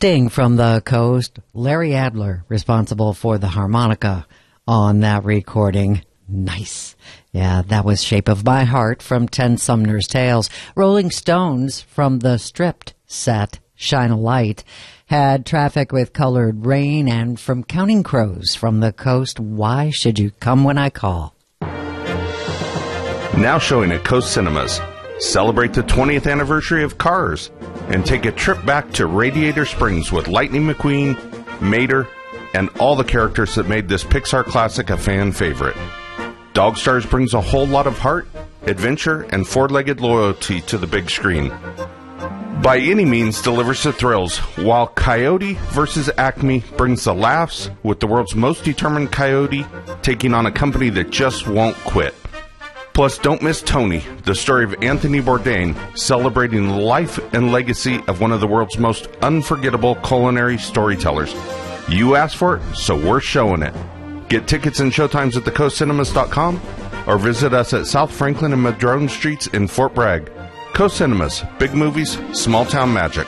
Sting from the Coast, Larry Adler, responsible for the harmonica on that recording. Nice. Yeah, that was Shape of My Heart from Ten Sumner's Tales. Rolling Stones from the Stripped set, Shine a Light, had Traffic with Colored Rain, and from Counting Crows from the Coast, Why Should You Come When I Call? Now showing at Coast Cinemas. Celebrate the 20th anniversary of Cars and take a trip back to Radiator Springs with Lightning McQueen, Mater, and all the characters that made this Pixar classic a fan favorite. Dog Stars brings a whole lot of heart, adventure, and four-legged loyalty to the big screen. By Any Means delivers the thrills, while Coyote vs. Acme brings the laughs with the world's most determined coyote taking on a company that just won't quit. Plus, don't miss Tony, the story of Anthony Bourdain, celebrating the life and legacy of one of the world's most unforgettable culinary storytellers. You asked for it, so we're showing it. Get tickets and showtimes at thecoastcinemas.com or visit us at South Franklin and Madrone Streets in Fort Bragg. Coast Cinemas, big movies, small town magic.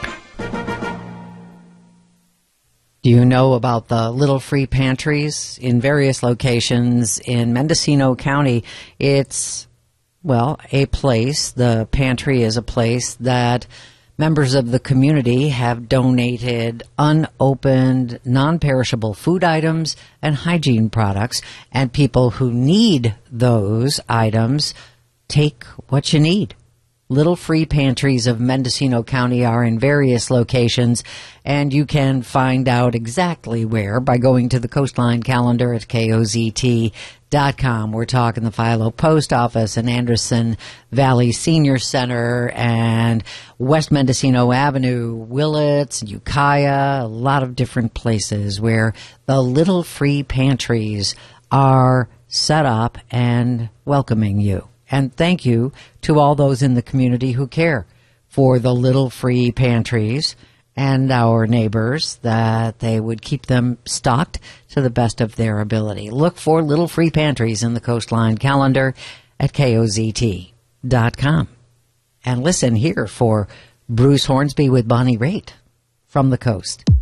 Do you know about the little free pantries in various locations in Mendocino County? It's, well, a place. The pantry is a place that members of the community have donated unopened, non-perishable food items and hygiene products, and people who need those items take what you need. Little free pantries of Mendocino County are in various locations, and you can find out exactly where by going to the Coastline calendar at KOZT.com. We're talking the Philo Post Office and Anderson Valley Senior Center and West Mendocino Avenue, Willits, Ukiah, a lot of different places where the little free pantries are set up and welcoming you. And thank you to all those in the community who care for the little free pantries and our neighbors, that they would keep them stocked to the best of their ability. Look for little free pantries in the Coastline calendar at KOZT.com. And listen here for Bruce Hornsby with Bonnie Raitt from the Coast.